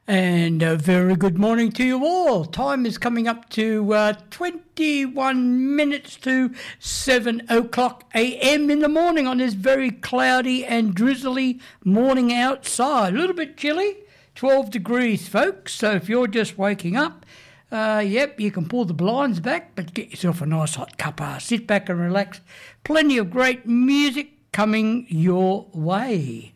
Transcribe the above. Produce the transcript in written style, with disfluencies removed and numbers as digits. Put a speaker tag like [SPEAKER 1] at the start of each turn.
[SPEAKER 1] And a very good morning to you all. Time is coming up to 21 minutes to 7 o'clock a.m. in the morning on this very cloudy and drizzly morning outside. A little bit chilly, 12 degrees, folks. So if you're just waking up, you can pull the blinds back, but get yourself a nice hot cuppa. Sit back and relax. Plenty of great music coming your way.